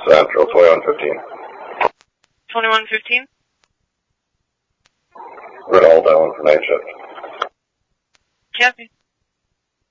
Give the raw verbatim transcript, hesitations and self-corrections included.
Central, twenty-one fifteen. twenty-one fifteen? Red all down for night shift. Copy.